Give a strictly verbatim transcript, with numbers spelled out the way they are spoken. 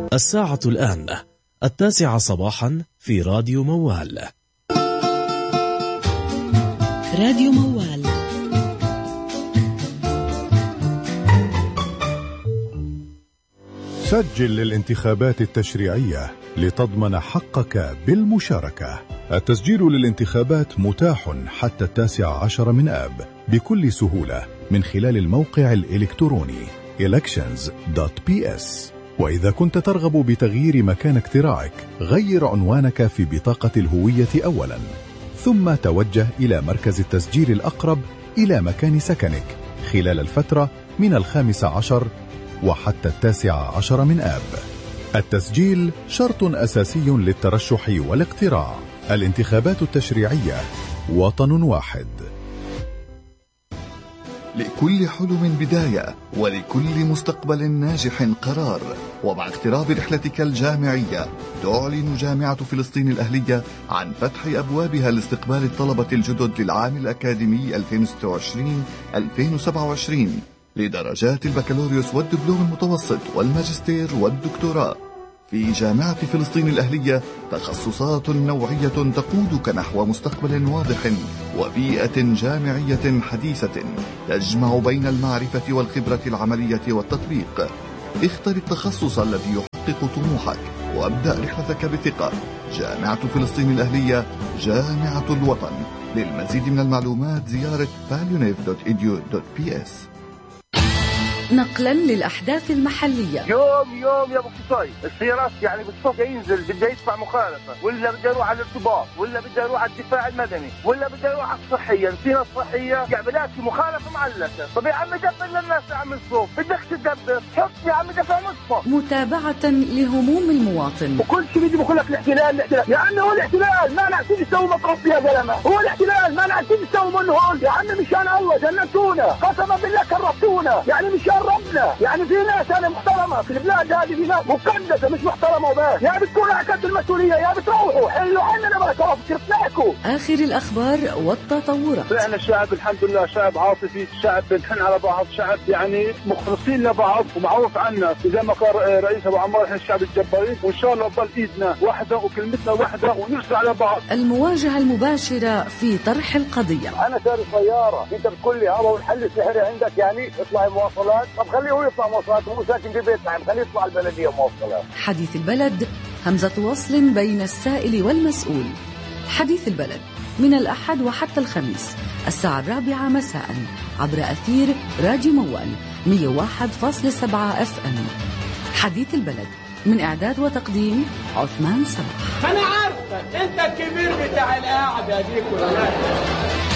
الساعة الآن التاسعة صباحا في راديو موال. راديو موال. سجل للانتخابات التشريعية لتضمن حقك بالمشاركة. التسجيل للانتخابات متاح حتى التاسع عشر من آب بكل سهولة من خلال الموقع الإلكتروني elections دوت بي إس. وإذا كنت ترغب بتغيير مكان اقتراعك، غير عنوانك في بطاقة الهوية أولا، ثم توجه إلى مركز التسجيل الأقرب إلى مكان سكنك خلال الفترة من الخامس عشر وحتى التاسع عشر من آب. التسجيل شرط أساسي للترشح والاقتراع. الانتخابات التشريعية، وطن واحد. لكل حلم بداية، ولكل مستقبل ناجح قرار. ومع اقتراب رحلتك الجامعية، تعلن جامعة فلسطين الأهلية عن فتح أبوابها لاستقبال الطلبة الجدد للعام الأكاديمي ألفين وستة وعشرين ألفين وسبعة وعشرين لدرجات البكالوريوس والدبلوم المتوسط والماجستير والدكتوراه. في جامعة فلسطين الأهلية تخصصات نوعية تقودك نحو مستقبل واضح وبيئة جامعية حديثة تجمع بين المعرفة والخبرة العملية والتطبيق. اختر التخصص الذي يحقق طموحك وابدأ رحلتك بثقة. جامعة فلسطين الأهلية، جامعة الوطن. للمزيد من المعلومات زيارة فاليونيف دوت إي دي يو دوت بي إس. نقلا للأحداث المحلية. يوم يوم يا ابو قصي السيارات يعني بالصف ينزل بده يدفع مخالفة، ولا بده يروح على الارتباط، ولا بده يروح على الدفاع المدني، ولا بده يروح على الصحية. السيارة الصحية يعني بلاقي مخالفة معلقة. طب يا عم دبر للناس يا عم الصوف، بدك تدبر حط يا عم دفع نصفه. متابعة لهموم المواطن. وكل شيء بيجي بقول لك الاحتلال الاحتلال. يا عم هو الاحتلال ما نعرف نسوي مطرف يا زلمة. هو الاحتلال ما نعرف نسوي منه هون. يا عم مشان الله جنتونا، قسما بالله كرهتونا، يعني مشان ربنا. يعني في ناس أنا محترمة في البلاد هذه، في ناس مقدسة مش محترمة وبس. يا بتكونوا على قد المسؤولية، يا بتروحوا حلوا عننا ما تعرفوا كيف تحكوا. آخر الأخبار والتطورات. احنا الشعب الحمد لله شعب عاطفي، شعب بنحن على بعض، شعب يعني مخلصين لبعض ومعروف عنا. زي ما قال رئيس أبو عمار احنا الشعب الجبارين، وإن شاء الله تضل إيدنا واحدة وكلمتنا واحدة ونرجع على بعض. المواجهة المباشرة في طرح القضية. أنا شاري سيارة، أنت بتقول لي هذا والحل السحري عندك يعني اطلعي مواصلات. طب خليه يطلع مواصلات، هو ساكن في بيتنا، خليه يطلع البلدية مواصلات. حديث البلد، همزة وصل بين السائل والمسؤول. حديث البلد من الأحد وحتى الخميس الساعة الرابعة مساء عبر أثير راديو موال مية وواحد فاصلة سبعة اف ام. حديث البلد من إعداد وتقديم عثمان سمح. أنا عارفة أنت الكبير بتاع القاعدة دي كلها.